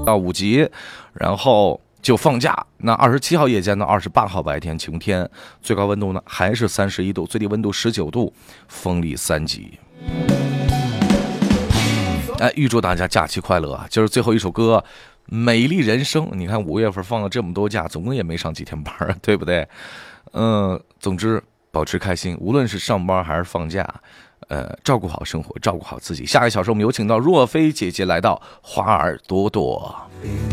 到5级，然后就放假。那27号夜间呢，28号白天晴天，最高温度呢还是31度，最低温度19度，风力3级。预祝大家假期快乐啊！就是最后一首歌，美丽人生。你看5月份放了这么多假，总共也没上几天班，对不对？总之保持开心，无论是上班还是放假，照顾好生活，照顾好自己。下一个小时我们有请到若飞姐姐来到花儿朵朵。